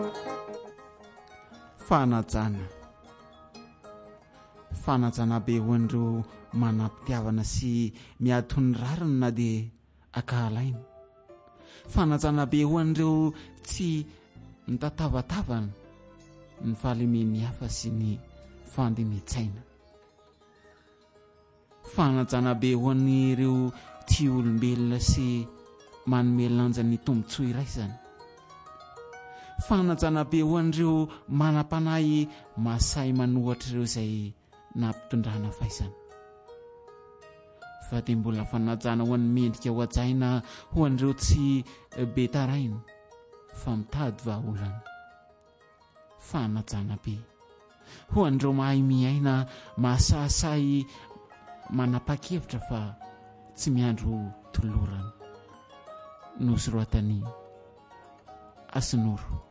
fanajana be hoan'ireo manam-pitiavana sy miatony rariny na dia akahalaina. Fanajana be hoan'ireo tsy mitatavatavana ny fahalemeny hafa sy ny fandinitsaina. Fanajana be hoan'ireo tia olombelona sy manome lanja ny tombontsoa iraisany. Fanajana be hoan'ireo manam-panahy masay manohatra ireo izay nampitondrana faisana. Fa dia mbola fanajana ho an'ny mendrika ho ajaina ho an'ireo tsy be taraina fa mitady vahaolana. Fanajana be ho an'ireo mahay miaina mahasahasay manapa-kevitra fa tsy miandro tolorana. Nosy Roatany, Asinoro.